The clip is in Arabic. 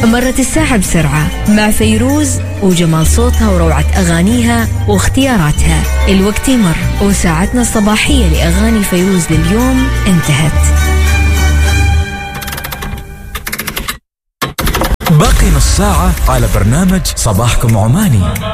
مرت الساعة بسرعة مع فيروز وجمال صوتها وروعة أغانيها واختياراتها. الوقت يمر وساعتنا الصباحية لأغاني فيروز لليوم انتهت. باقي نص ساعة على برنامج صباحكم عماني.